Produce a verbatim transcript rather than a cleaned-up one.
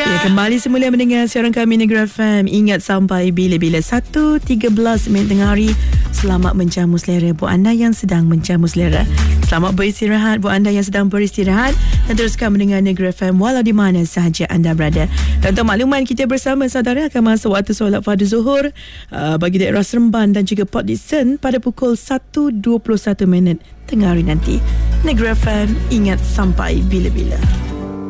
Ya, kembali semula mendengar siaran kami Negeri F M. Ingat sampai bila-bila. Satu tiga belas minit tengah hari. Selamat menjamu selera buat anda yang sedang menjamu selera. Selamat beristirahat buat anda yang sedang beristirahat. Dan teruskan mendengar Negeri F M walau di mana sahaja anda berada. Dan untuk makluman, kita bersama saudara akan masuk waktu solat fardu zuhur uh, bagi daerah Seremban dan juga Port Dickson pada pukul satu dua puluh satu minit tengah hari nanti. Negeri F M, ingat sampai bila-bila.